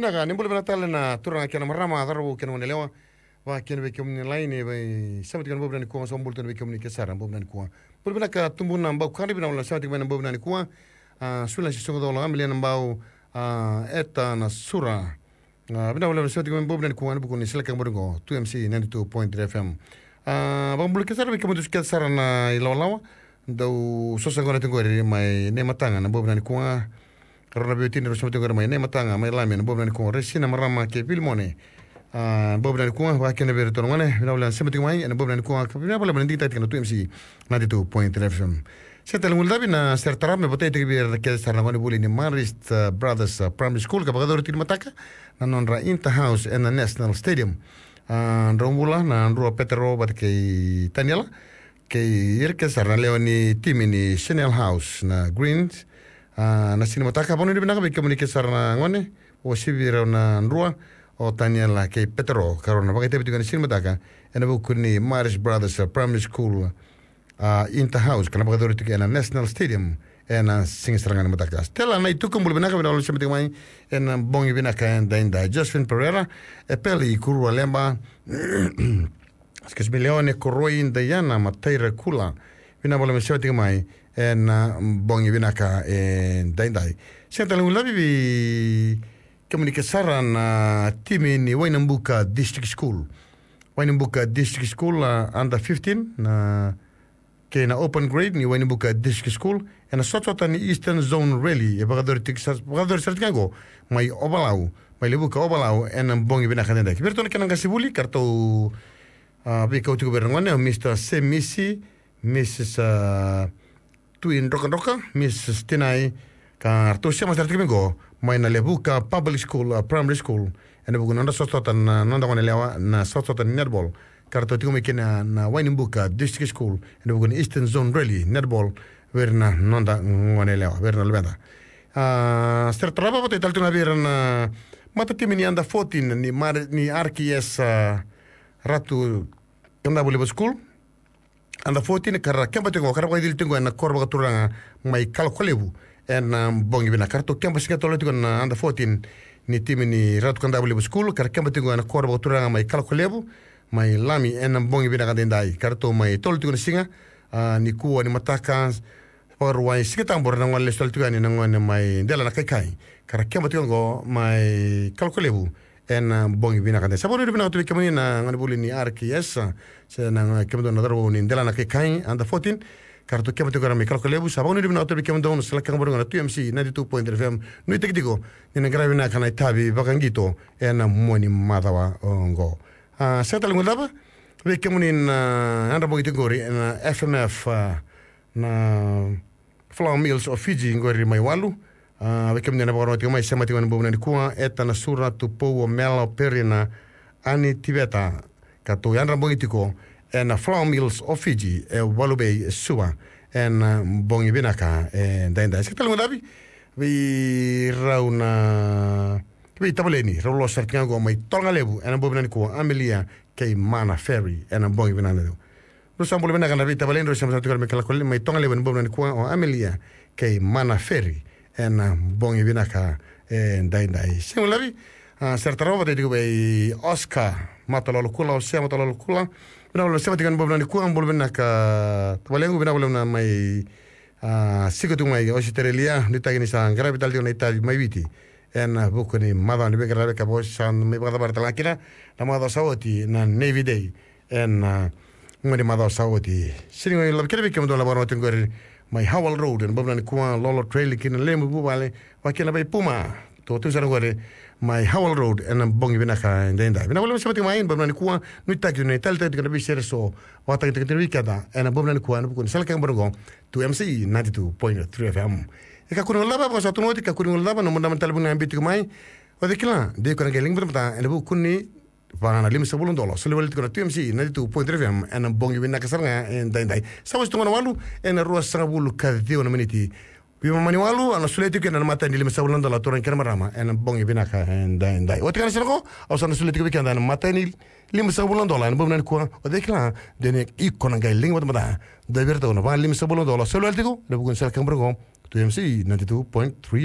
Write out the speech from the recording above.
naga nimbul bena talena turanga kena marama daru kena monelewa wa kena bekem ni laini bai samati kena bobna ni kuwa sombul tena bekem ni kesara bobna ni kuwa bul bena ka tumbu namba kari bena wala samati bena bobna ni kuwa sula si songo dola amile nambau eta na sura bena wala samati bena bobna ni kuwa buku ni seleka mbongo 2MC 92.3 FM bambul kesara bekem tu kesara na ilawalawa dau sosa ngona tengori mai ne matanga na bobna ni kuwa karena beauty ni rosmati ngora mai ne matanga mai lame na bobna ni kuwa resina marama ke filmone bobna ni kuwa wa kena bere tonone na wala semati mai na bobna ni kuwa na wala bendi tait kana 2MC 92.3 FM setel nguldabi na sertara me botay tibir ke sarna ngoni buli ni Marist Brothers Primary School ka bagador tin mataka na nonra Inter House and the National Stadium rombula na nro Petero bat ke Taniela ke irke sarna leoni timi ni Chanel House na Greens na sinemataka bono dibina ka komunike sarna ngone o sibira na nrua o Taniela ke Petero karona bagay tabi ni sinemataka ena bukuni Marist Brothers Primary School Inter House kana bagador tike na National Stadium ena singistranga mataka stella na itu kumbul binaka bina olo semati mai ena bongi binaka enda Josephine Pereira e peli kurua lemba Leone Corroin Diana Mateira Kula bina bola semati mai ena bongi binaka dai senta lungulabi bi komunikasara na timi ni Wainambuka District School under 15 na kena open grade ni Wainambuka District School ena sotota ni Eastern Zone Rally e bagador sartikago mai obalau mai lebuka obalau ena bongi binaka dai bertone kena gasibuli karto bika utu gobernador Mr. Semisi Mrs. Twin Roka Mrs. Tinai karto siapa sartikago mai na lebuka Public School Primary School ena buku nanda sotota na nanda kone lewa na sotota ni netball karto tiko mekena na Wainambuka District School ena buku Eastern Zone Rally netball verna nonda ngone lewa verna lebenda sertraba bote taltuna verna mata timi ni anda 14 ni RKS ratu kanda bole school anda 14 kara kemba tengo kara dil tengo na korba turanga mai kalkolebu en bongi bina karto kemba singa tolo tengo na anda 14 ni timi ni ratu kanda bole school kara kemba tengo na korba turanga mai kalkolebu mai lami en bongi bina kadendai karto mai tolo tengo singa ni kuwa ni mataka Orwai sikatambor na ngwan lesol tuani na ngwan mai dela na kai kara kemba tiongo mai kalkulebu en bongi bina kande saboro bina tu kemani na ngwan buli ni RKS se na kemdo na darbo ni dela na kai anda 14 karto kemba tiongo mai kalkulebu saboro bina tu kemdo na sala kambor na 2MC 92.3 FM no itekdiko ni gravi na kana tabi bakangito en moni madawa ngo setal ngudaba we kemani na anda bongi tingori en FMF na Flour Mills of Fiji ngori mai walu wekem na boro ti mai semati wan bobna kuwa eta na sura tu po melo perina ani tibeta ka to yan rabongi tiko en Flour Mills of Fiji e walu bay suwa en bongi binaka denda setal ngodabi vi rauna vi tabaleni rolo sertingo mai tongalebu en bobna kuwa Amelia kay Mana Ferry en bongi binana Sambul bena kana vita balendo sama satu kali kala kali mai tonga leben bobna kuwa o Amelia kay Mana Ferry en bongi bena ka dai simulabi sertarova de be Oscar matalo kula o sema matalo kula bena lo sema tikan bobna kuwa bol bena ka tabalengu bena bolna mai sikotu mai o siterelia ni tagini sa gravital de ita mai viti en bukuni mada ni be grave ka bo san me bada bartala kina na mada sawati na Navy Day en ngoni mada sawati siringo la kele bekem do la baro tengori mai Howell Road en bobna ni kuwa lolo trail kin lemu bubale wakela bay puma to tu sara gore mai Howell Road en bongi binaka ndenda bina wala semati mai bobna ni kuwa nu takju ni talta de bi serso wata ke te wikada en bobna ni kuwa no kun salka borgo 2MC 92.3 FM e ka kuno laba ko sa tunoti ka kuno laba no fundamental buna ambitu mai o de kila de ko ngeling bata en bu kunni Vana lima $10 solo vale con 2MC 92.3 FM en bongi bina kasaranga en dai sawas tunga walu en ruas sangabulu kadeo na miniti bima mani walu ana suleti ke na mata ni lima $10 toran kena marama en bongi bina ka en dai o tikana sirko o sana suleti ke kenda na mata ni lima $10 en bomna ko o dekla dene ikona ngai linga mata da verta ona va lima $10 solo vale ko de bugun sel kambro 2MC 92.3